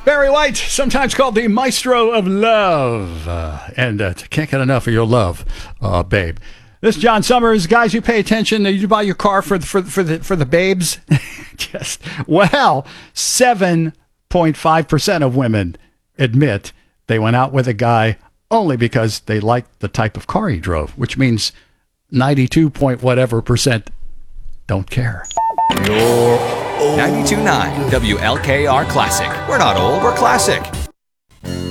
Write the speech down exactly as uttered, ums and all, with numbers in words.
Barry White, sometimes called the maestro of love. Uh, and uh, can't get enough of your love, uh, babe. This is John Summers. Guys, you pay attention. You buy your car for, for, for, the, for the babes. Just, well, seven point five percent of women admit they went out with a guy only because they liked the type of car he drove, which means ninety-two point whatever percent don't care. ninety-two point nine W L K R Classic. We're not old, we're classic.